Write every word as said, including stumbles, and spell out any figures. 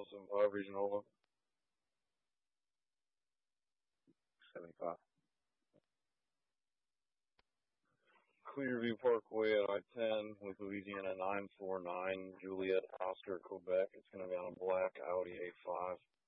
oh seven five Regional. seventy-five. Clearview Parkway at I ten with Louisiana nine four nine, Juliet, Oscar, Quebec. It's going to be on a black Audi A five.